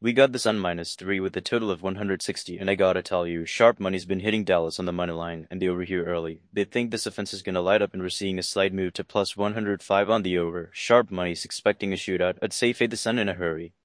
We got the Sun -3 with a total of 160, and I gotta tell you, sharp money's been hitting Dallas on the money line, and the over here early. They think this offense is gonna light up, and we're seeing a slight move to plus 105 on the over. Sharp money's expecting a shootout. I'd say fade the Sun in a hurry.